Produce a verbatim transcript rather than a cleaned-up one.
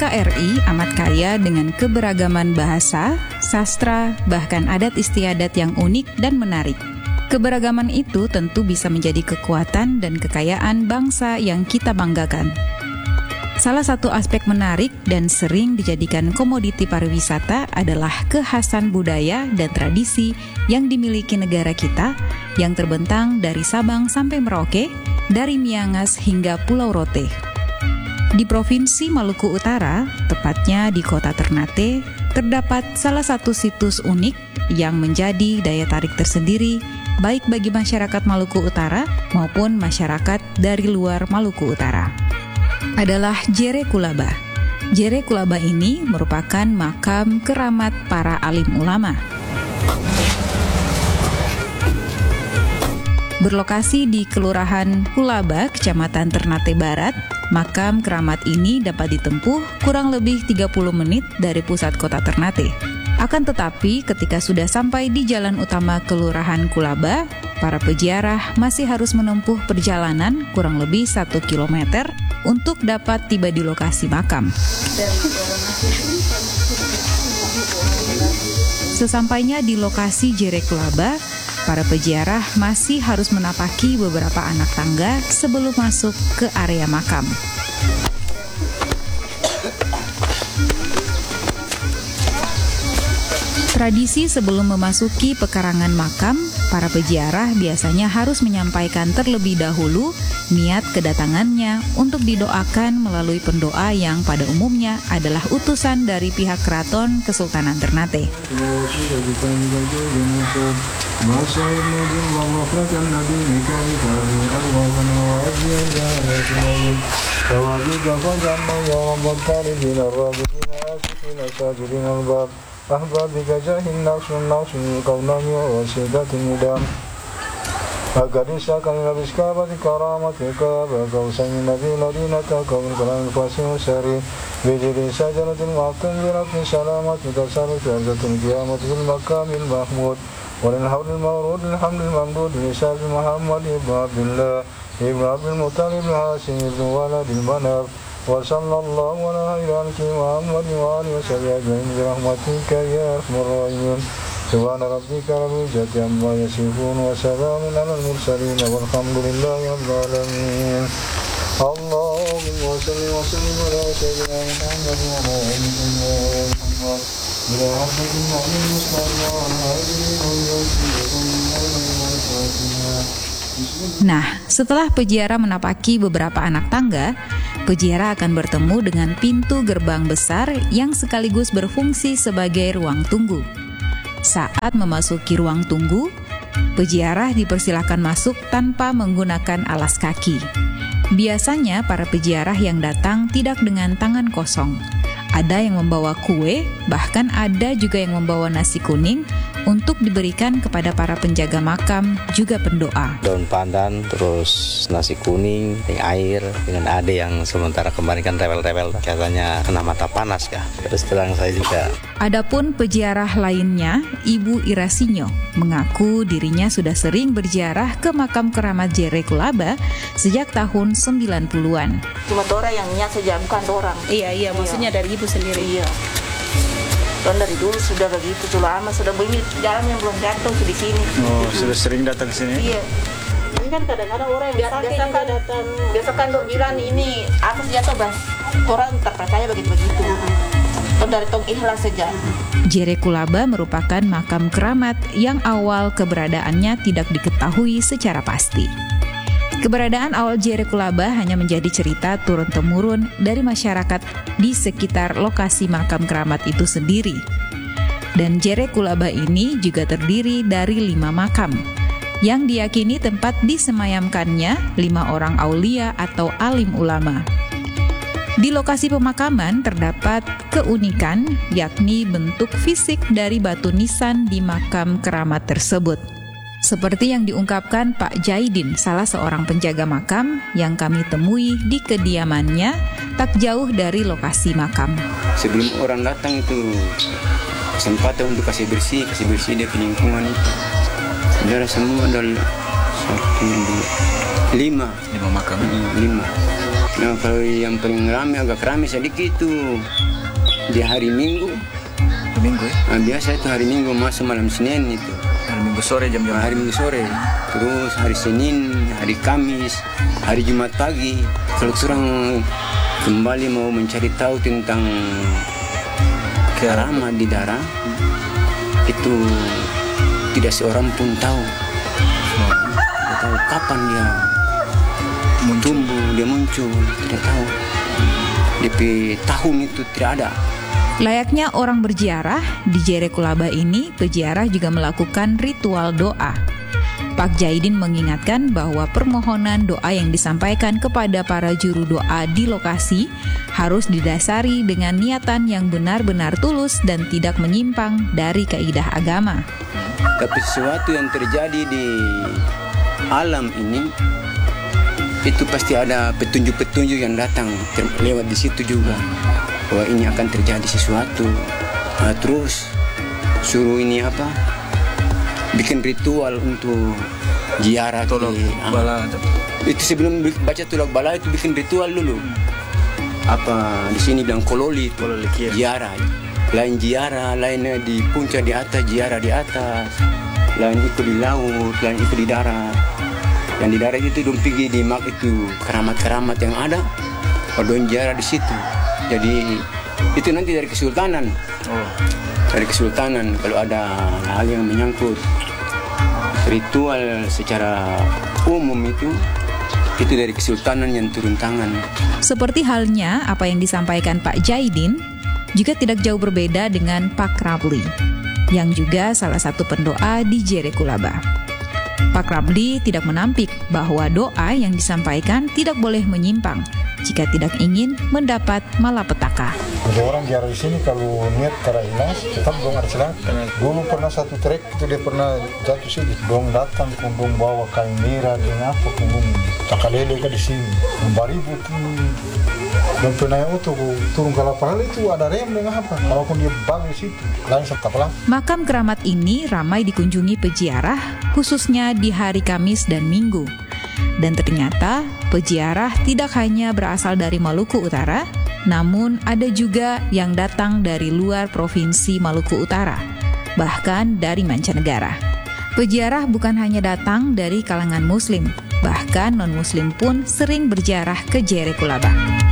R I amat kaya dengan keberagaman bahasa, sastra, bahkan adat istiadat yang unik dan menarik. Keberagaman itu tentu bisa menjadi kekuatan dan kekayaan bangsa yang kita banggakan. Salah satu aspek menarik dan sering dijadikan komoditi pariwisata adalah kekhasan budaya dan tradisi yang dimiliki negara kita yang terbentang dari Sabang sampai Merauke, dari Miangas hingga Pulau Rote. Di Provinsi Maluku Utara, tepatnya di Kota Ternate, terdapat salah satu situs unik yang menjadi daya tarik tersendiri baik bagi masyarakat Maluku Utara maupun masyarakat dari luar Maluku Utara. Adalah Jere Kulaba. Jere Kulaba ini merupakan makam keramat para alim ulama. Berlokasi di Kelurahan Kulaba, Kecamatan Ternate Barat, makam keramat ini dapat ditempuh kurang lebih tiga puluh menit dari pusat kota Ternate. Akan tetapi, ketika sudah sampai di jalan utama Kelurahan Kulaba, para peziarah masih harus menempuh perjalanan kurang lebih satu kilometer untuk dapat tiba di lokasi makam. Sesampainya di lokasi Jere Kulaba, para peziarah masih harus menapaki beberapa anak tangga sebelum masuk ke area makam. Tradisi sebelum memasuki pekarangan makam, para peziarah biasanya harus menyampaikan terlebih dahulu niat kedatangannya untuk didoakan melalui pendoa yang pada umumnya adalah utusan dari pihak keraton Kesultanan Ternate. Ahbabika jahin nafsun nafsun kaunami wa wasidatin idam agar disahkan nabis kabati karamatika bakausanyi nabi ladinata kaun kalan fasil syari bijiri sajaratin waqtan biratin salamat mutasaru fi'azatun kiamat bil makamil mahmud walil hawlil mawrud ilhamdil mamdud nisabi muhammad ibn abdillah ibn abdil mutalib hasim ibn waladil manaf wa sallallahu ala ilahi Muhammad wa alihi wa sahbihi ajma'in bi rahmatika ya arhamar rahimin. Subhana rabbika rabbil izzati amma yasifun wa salamun alal mursalin walhamdulillahi rabbil alamin. Allahumma shalli wa sallim ala sayyidina Muhammad wa ala alihi Muhammad bila haqqin mu'min mustafa wa Nah, setelah peziarah menapaki beberapa anak tangga, peziarah akan bertemu dengan pintu gerbang besar yang sekaligus berfungsi sebagai ruang tunggu. Saat memasuki ruang tunggu, peziarah dipersilakan masuk tanpa menggunakan alas kaki. Biasanya para peziarah yang datang tidak dengan tangan kosong. Ada yang membawa kue, bahkan ada juga yang membawa nasi kuning untuk diberikan kepada para penjaga makam juga pendoa. Daun pandan, terus nasi kuning, air, dengan ade yang sementara kemarin kan rewel-rewel, katanya kena mata panas kah. Terus terang saya juga. Adapun peziarah lainnya, Ibu Irasinyo, mengaku dirinya sudah sering berziarah ke makam keramat Jere Kulaba sejak tahun sembilan puluhan. Cuma Dora yang niat saja, bukan orang. Iya, iya, maksudnya iya. Dari ibu sendiri. Iya. Dan dari dulu sudah begitu, sudah lama, sudah begini jalan yang belum jatuh di sini. Oh, gitu. Sudah sering datang ke sini? Iya. Ini kan kadang-kadang orang yang biasa, biasa kan datang, biasa kan dok bilang ini apa sih jatuh bang? Orang tak percaya begitu-begitu. Dan dari tong ikhlas saja. Jere Kulaba merupakan makam keramat yang awal keberadaannya tidak diketahui secara pasti. Keberadaan awal Jere Kulaba hanya menjadi cerita turun-temurun dari masyarakat di sekitar lokasi makam keramat itu sendiri. Dan Jere Kulaba ini juga terdiri dari lima makam, yang diyakini tempat disemayamkannya lima orang aulia atau alim ulama. Di lokasi pemakaman terdapat keunikan, yakni bentuk fisik dari batu nisan di makam keramat tersebut. Seperti yang diungkapkan Pak Jaidin, salah seorang penjaga makam yang kami temui di kediamannya tak jauh dari lokasi makam. Sebelum orang datang itu kesempatan untuk kasih bersih, kasih bersih dia ke lingkungan itu. Saudara semua dari satu, dua, lima, lima makam, lima. Nah kalau yang paling ramai, agak ramai sedikit itu di hari Minggu. Minggu ya? Nah, biasa itu hari Minggu masuk malam Senin itu. Hari Minggu sore jam-jam Hari Minggu sore. Terus hari Senin, hari Kamis, hari Jumat pagi. Kalau orang kembali mau mencari tahu tentang keramat di darah, itu tidak seorang pun tahu. Tidak tahu kapan dia tumbuh, dia muncul, tidak tahu. D P tahun itu tidak ada. Layaknya orang berziarah, di Jerekulaba ini peziarah juga melakukan ritual doa. Pak Jaidin mengingatkan bahwa permohonan doa yang disampaikan kepada para juru doa di lokasi harus didasari dengan niatan yang benar-benar tulus dan tidak menyimpang dari kaidah agama. Tapi sesuatu yang terjadi di alam ini, itu pasti ada petunjuk-petunjuk yang datang lewat di situ juga. Bahwa ini akan terjadi sesuatu. Nah, terus suruh ini apa? Bikin ritual untuk ziarah ke bala. Itu sebelum baca tulak bala itu bikin ritual dulu. Apa di sini bilang kololi, kololi ziarah. Lain ziarah, lainnya di puncak di atas, ziarah di atas. Lain ikut di laut, lain ikut di darat. Yang di darat itu dong pergi di mak itu keramat-keramat yang ada. Padahal ziarah di situ. Jadi itu nanti dari kesultanan. Oh. Dari kesultanan kalau ada hal yang menyangkut ritual secara umum itu itu dari kesultanan yang turun tangan. Seperti halnya apa yang disampaikan Pak Jaidin juga tidak jauh berbeda dengan Pak Rabli yang juga salah satu pendoa di Jerekulaba. Pak Rabli tidak menampik bahwa doa yang disampaikan tidak boleh menyimpang jika tidak ingin mendapat malapetaka. Ada orang ziarah di sini kalau niat karena ilas, tetap dong ada celaka. Dulu pernah satu trek itu dia pernah jatuh sini, dong datang, dong bawa kain merah dengan apa, dong cakalele ke di sini, baribu tuh. Dan pernah itu turun ke lapangan itu ada rem dengan apa, walaupun dia bang di situ, lain tetap lah. Makam keramat ini ramai dikunjungi peziarah, khususnya di hari Kamis dan Minggu. Dan ternyata peziarah tidak hanya berasal dari Maluku Utara, namun ada juga yang datang dari luar provinsi Maluku Utara, bahkan dari mancanegara. Peziarah bukan hanya datang dari kalangan Muslim, bahkan non-Muslim pun sering berziarah ke Jerekulaba.